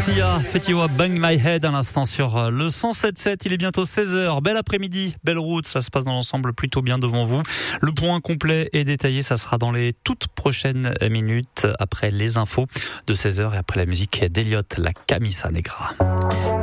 Sia, Fetiwa Bang My Head à l'instant sur le 107.7. Il est bientôt 16h. Bel après-midi, belle route. Ça se passe dans l'ensemble plutôt bien devant vous. Le point complet et détaillé, ça sera dans les toutes prochaines minutes après les infos de 16h et après la musique d'Eliott, la Camisa Negra.